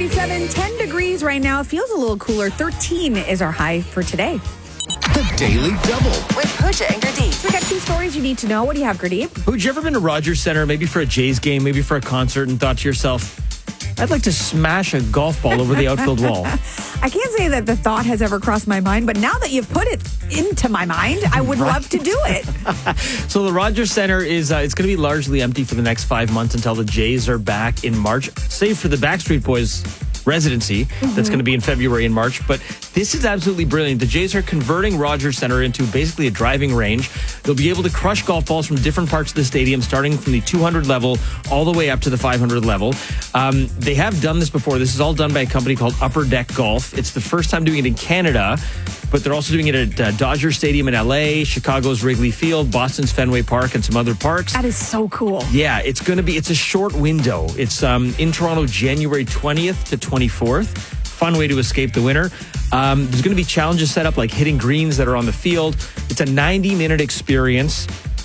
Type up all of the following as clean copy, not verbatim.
37, 10 degrees right now. It feels a little cooler. 13 is our high for today. The Daily Double with Pooja and Gurdeep. We got 2 stories you need to know. What do you have, Gurdeep? Would you ever been to Rogers Center, maybe for a Jays game, maybe for a concert, and thought to yourself, I'd like to smash a golf ball over the outfield wall? I can't say that the thought has ever crossed my mind, but now that you've put it into my mind, I would love to do it. So the Rogers Center is it's going to be largely empty for the next 5 months until the Jays are back in March, save for the Backstreet Boys residency that's going to be in February and March. But this is absolutely brilliant. The Jays are converting Rogers Center into basically a driving range. They'll be able to crush golf balls from different parts of the stadium, starting from the 200 level all the way up to the 500 level. They have done this before. This is all done by a company called Upper Deck Golf. It's the first time doing it in Canada, but they're also doing it at Dodger Stadium in LA, Chicago's Wrigley Field, Boston's Fenway Park, and some other parks. That is so cool. Yeah, it's a short window. It's in Toronto, January 20th to 24th. Fun way to escape the winter. There's going to be challenges set up like hitting greens that are on the field. It's a 90-minute experience.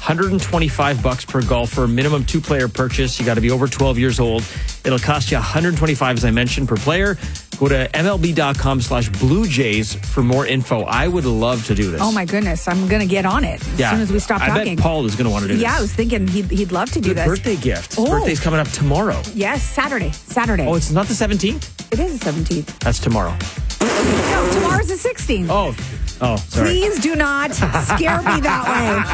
$125 per golfer, minimum 2-player purchase. You got to be over 12 years old. It'll cost you $125, as I mentioned, per player. Go to MLB.com/Blue Jays for more info. I would love to do this. Oh my goodness, I'm going to get on it as soon as we stop talking. I bet Paul is going to want to do this. Yeah, I was thinking he'd love to do this. Birthday gift. His birthday's coming up tomorrow. Yes, Saturday. Oh, it's not the 17th? It is the 17th. That's tomorrow. No, tomorrow's the 16th. Oh, sorry. Please do not scare me that way.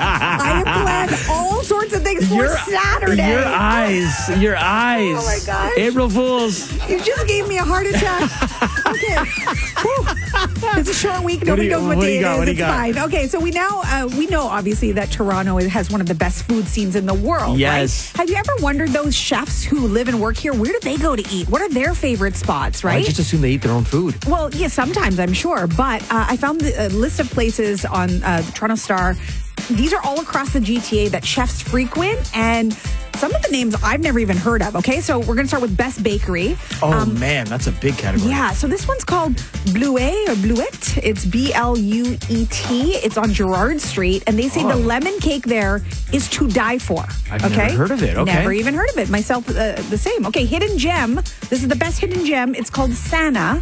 I have planned all sorts of things for Saturday. Your eyes. Oh my gosh. April Fools. You just gave me a heart attack. Okay. Whew. It's a short week. Nobody knows what day it is. It's fine. Okay, so we know obviously that Toronto has one of the best food scenes in the world. Yes. Right? Have you ever wondered those chefs who live and work here, where do they go to eat? What are their favorite spots, right? I just assume they eat their own food. Well, yeah, sometimes I'm sure. But I found a list of places on the Toronto Star. These are all across the GTA that chefs frequent, and some of the names I've never even heard of. Okay, so we're going to start with Best Bakery. Oh, man, that's a big category. Yeah, so this one's called Bluet or Bluet. It's Bluet. It's on Gerrard Street, and they say the lemon cake there is to die for. I've never heard of it. Okay. Never even heard of it. Myself, the same. Okay, Hidden Gem. This is the best hidden gem. It's called Sana.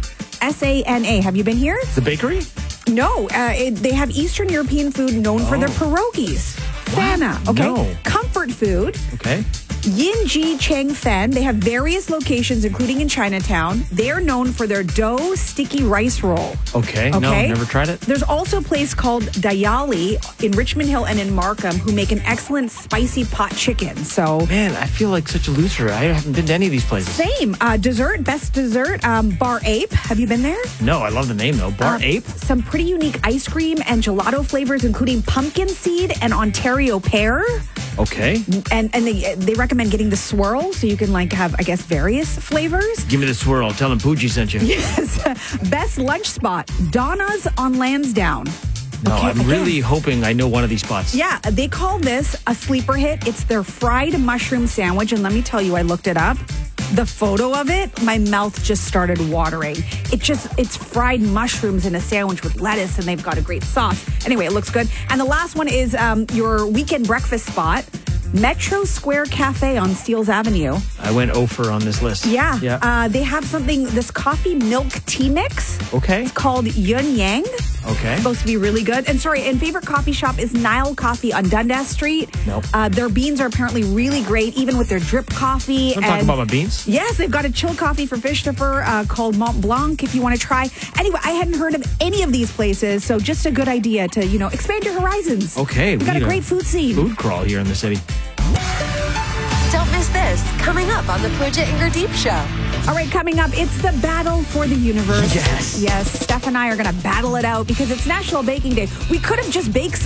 Sana. Have you been here? The bakery? No, they have Eastern European food known for their pierogies. Sana, okay? No. Comfort food. Okay. Yin Ji Cheng Fen. They have various locations, including in Chinatown. They are known for their dough sticky rice roll. Okay. No, never tried it. There's also a place called Dayali in Richmond Hill and in Markham who make an excellent spicy pot chicken. So, man, I feel like such a loser. I haven't been to any of these places. Same. Dessert, best dessert, Bar Ape. Have you been there? No, I love the name though. Bar Ape. Some pretty unique ice cream and gelato flavors, including pumpkin seed and Ontario pear. Okay. And they recommend getting the swirl so you can have, I guess, various flavors. Give me the swirl. Tell them Pooji sent you. Yes. Best lunch spot, Donna's on Lansdowne. No, I'm really hoping I know one of these spots. Yeah, they call this a sleeper hit. It's their fried mushroom sandwich. And let me tell you, I looked it up. The photo of it, my mouth just started watering. It's fried mushrooms in a sandwich with lettuce, and they've got a great sauce. Anyway, it looks good. And the last one is your weekend breakfast spot, Metro Square Cafe on Steeles Avenue. I went over on this list. Yeah. They have this coffee milk tea mix. Okay. It's called Yun Yang. Okay. Supposed to be really good. And favorite coffee shop is Nile Coffee on Dundas Street. Nope. Their beans are apparently really great, even with their drip coffee. Don't talk about my beans. Yes, they've got a chill coffee for Fischhofer called Mont Blanc if you want to try. Anyway, I hadn't heard of any of these places, so just a good idea to, expand your horizons. Okay. We've got a great food scene. Food crawl here in the city. Don't miss this. Coming up on the Pooja and Gurdeep Show. All right, coming up, it's the battle for the universe. Yes. Yes, Steph and I are going to battle it out because it's National Baking Day. We could have just baked